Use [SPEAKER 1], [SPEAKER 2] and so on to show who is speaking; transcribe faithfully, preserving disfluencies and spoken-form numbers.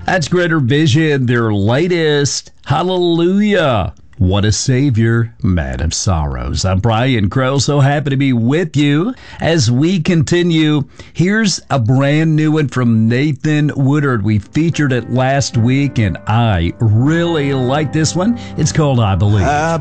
[SPEAKER 1] That's Greater Vision, their latest. Hallelujah. What a Savior, Man of Sorrows. I'm Brian Crow, so happy to be with you as we continue. Here's a brand new one from Nathan Woodard. We featured it last week, and I really like this one. It's called I Believe. I